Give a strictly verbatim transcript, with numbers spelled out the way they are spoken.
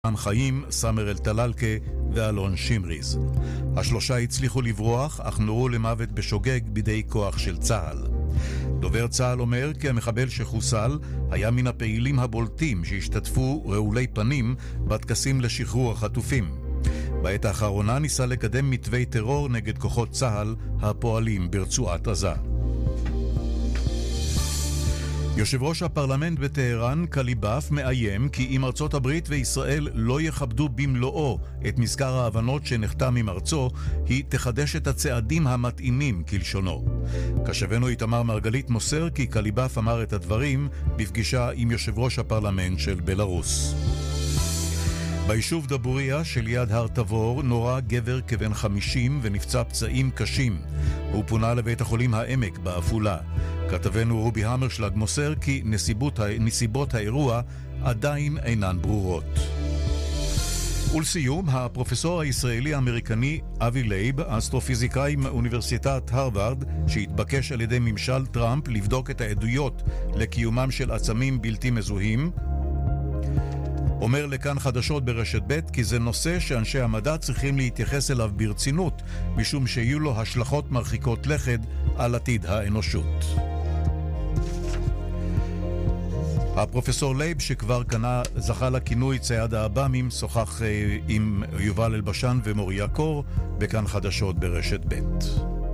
חיים, סמר אל-טלאלקה ואלון שמריז. השלושה הצליחו לברוח, אך נורו למוות בשוגג בידי כוח של צה"ל. דובר צה"ל אומר כי המחבל שחוסל היה מן הפעילים הבולטים שהשתתפו רעולי פנים בטקסים לשחרור החטופים. בעת האחרונה ניסה לקדם מתווי טרור נגד כוחות צה"ל הפועלים ברצועת עזה. יושב ראש הפרלמנט בטהרן, קליבאף, מאיים כי אם ארצות הברית וישראל לא יכבדו במלואו את מזכר ההבנות שנחתם עם ארצו, היא תחדש את הצעדים המתאימים כלשונו. קשבנו איתמר מרגלית מוסר כי קליבאף אמר את הדברים בפגישה עם יושב ראש הפרלמנט של בלרוס. ביישוב דבוריה שליד הר תבור נורה גבר כבן חמישים ונפצע פצעים קשים. הוא פונה לבית החולים העמק בעפולה. כתבנו רובי המרשלג מוסר כי נסיבות, נסיבות האירוע עדיין אינן ברורות. ולסיום, הפרופסור הישראלי-אמריקני אבי לייב, אסטרופיזיקאי מאוניברסיטת הרווארד, שהתבקש על ידי ממשל טראמפ לבדוק את העדויות לקיומם של עצמים בלתי מזוהים, אומר לכאן חדשות ברשת ב' כי זה נושא שאנשי המדע צריכים להתייחס אליו ברצינות, משום שיהיו לו השלכות מרחיקות לכת על עתיד האנושות. הפרופסור לייב, שכבר קנה, זכה לכינוי צייד האב"מים, שוחח עם יובל אלבשן ומוריה קור בכאן חדשות ברשת ב'.